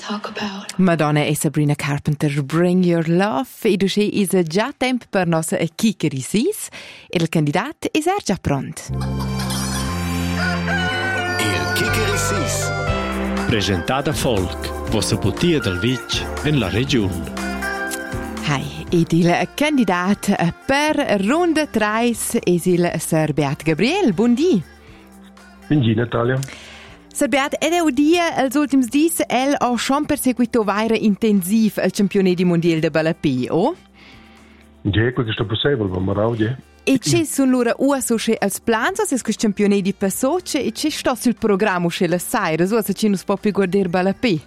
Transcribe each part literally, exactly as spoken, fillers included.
talk about. Madonna e Sabrina Carpenter, Bring Your Love. E dusce is già tempo per nostra chiacchiere sis. E il candidato è già pronto. Il chiacchiere sis. Presentata Folk, vostra putia del Vic in la regione. Hai, ed il candidato per ronda tre è il Sir Beat Gabriel. Buondì. Buondì Natalia. Sir Beat, ed è un dia, als ultims dis, el ha schon perseguito vaire intensiv al campionato mondiale de Ballapì, o? Ja, questo è possibile, ma rau, ja. E c'è sono loro uso che als plans, se questo campionato di passoce, e c'è sto sul programma che la sai, so se ci non si può più guardare Ballapì.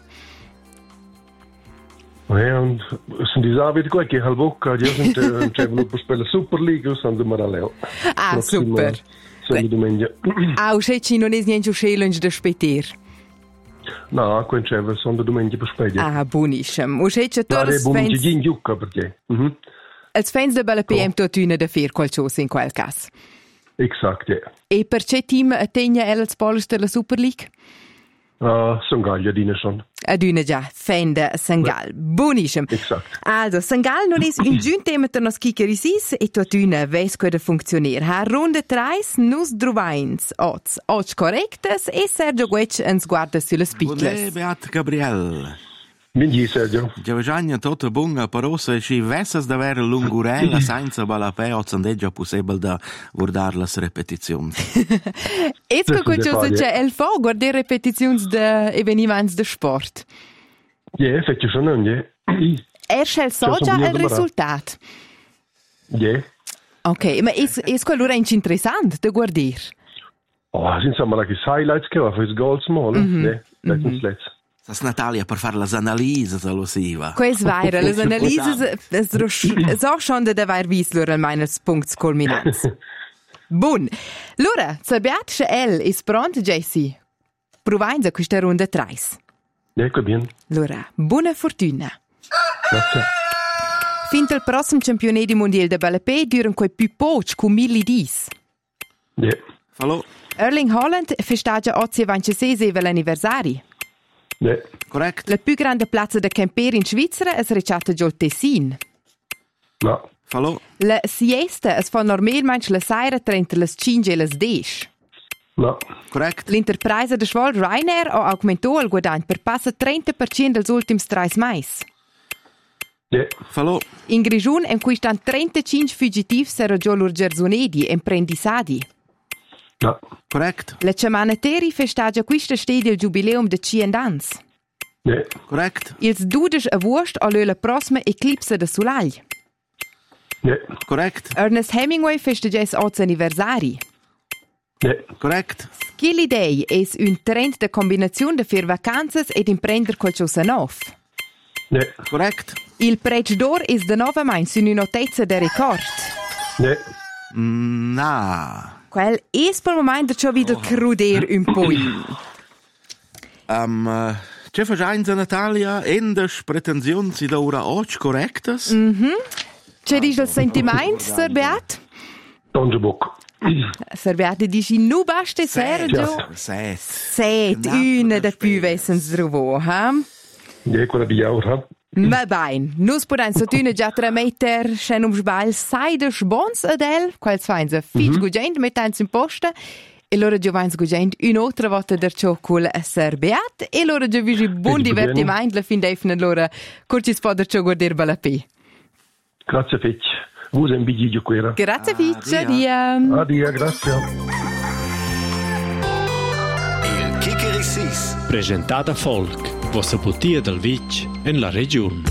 Ja, und sind die Arbeit gut, ich halb auch, ja, sind äh, per la Superliga, sind wir alle. Ah, super. Ah, o ci non è niente challenge da speter. No, quel c'è, sono domenica per spedire. Ah, buonissimo. O c'è c'è torre fans. Ja, giucca perché. Mhm. Als fans de Ballapì hem tu tuna da fer qualcosa in quel caso. Exakt, ja. E per che team tegna el als Polis della Super League? Uh, Sangal, ja, dine schon. Ad una già, fan de Sangal. Buonissimo. Exakt. Also, Sangal non è un giun tema per nos chiacchierisis e tu tuna ves come funzioniert. Ha ronda treis, nus druvains, oz, oz correctes e Sergio Guec ens guarda sulle spicles. Buonè, Beat Gabriel. Buondì, Sergio. Giovagna tutta bunga, però se ci vessas davvero lungurella senza Ballapì, o non è già possibile da guardare le ripetizioni. E che cosa c'è il fo guardare ripetizioni de evenienze de sport? Ja, fetch schon non, ja. Er scel so già il risultato. Ja. Ok, ma è è quello interessante da guardare. Oh, sind so mal che highlights che va fürs goals mal, ne? Letztens letzt. Das Natalia per fare le analisi all'osiva. Quais vaire, le analisi so schon da vai visler al meines Punkts culminanz. Bun. Lura, Sabiat el is pronto, J C. Provain a questa ronda treis. Ecco bien. Lura, buona fortuna. Grazie. Fin il prossimo campionato mondiale de Ballapì duran quei più poch con mille dis. Ja. Hallo. Erling Haaland festeggia oggi ventisei l'anniversario. Ja. Correct. La più grande piazza da camper in Svizzera è ricciata già il Tessin. No. Hallo. La siesta es fa normalmente la sera trenta le cinque e le dieci. No. Correct. L'interpresa de Schwal Ryanair ha aumentato il guadagno per passa trenta per cento dels ultims tre mesi. Ja. Hallo. In Grigiun em quistan trentacinque fuggitivi sera già lur gerzonedi e imprendisadi. No. Correct. La ciamanateri festeggia questa stedi il giubileum de cent ans. Ja. Correct. Ils dudes a vust a la prossima eclipse de Sulagl. Ja. Correct. Ernest Hemingway festeggia il otto anniversari. Ja. Correct. Skilly Day è un trend de combinazione de fir vacanzas ed imprender qualcosa nov. Ja. Correct. Il Prec d'Or è de nova main su una notezza de record. Ja. Mm, na. Quel è per il momento già wieder cruder un po'. Um, uh, c'è facciamo Natalia in des pretensioni si da ora oggi correctas? Mhm. C'è dice il sentimento, Sir Beat? Dongerbok. Sir Beat dice nu basta Sergio. Set. Set, una da più vessens drovo, ha? Ja, quella di Jaur, Ma bein, nus poden sotune già tre meter, scen um sbail saides bons adel, quals feins a fitch gugent mettens in posta, e loro giovans gugent un'altra volta der ciò col Sir Beat, e loro già visi buon divertimento la fin d'efne loro curcis poder ciò guarder Ballapì. Grazie fetch. Vuoi un biglio qui? Grazie fitch, adia. Adia, grazie. Il chiacchiere sis. Presentata Folk, vostra putia del Vic in la regione.